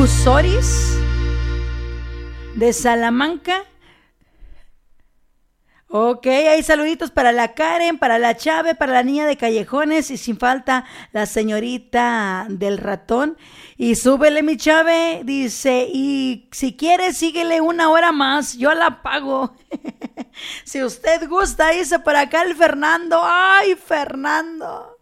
Usoris de Salamanca. Ok, hay saluditos para la Karen, para la Chave, para la niña de Callejones y sin falta la señorita del ratón. Y súbele mi Chave, dice, y si quiere síguele 1 hora más, yo la pago. Si usted gusta, dice por acá el Fernando. ¡Ay, Fernando!